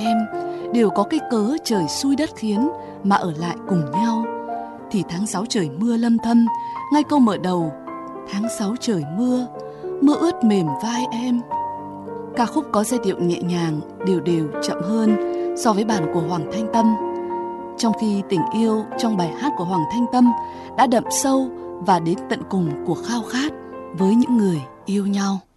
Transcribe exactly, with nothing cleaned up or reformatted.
em đều có cái cớ trời xui đất khiến mà ở lại cùng nhau. Thì tháng sáu trời mưa lâm thâm, ngay câu mở đầu: tháng sáu trời mưa, mưa ướt mềm vai em. Ca khúc có giai điệu nhẹ nhàng, đều đều, chậm hơn so với bản của Hoàng Thanh Tâm, trong khi tình yêu trong bài hát của Hoàng Thanh Tâm đã đậm sâu và đến tận cùng của khao khát với những người yêu nhau.